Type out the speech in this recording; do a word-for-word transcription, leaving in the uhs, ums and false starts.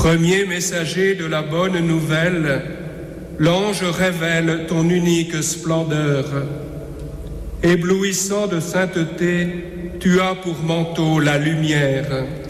Premier messager de la bonne nouvelle, l'ange révèle ton unique splendeur. Éblouissant de sainteté, tu as pour manteau la lumière.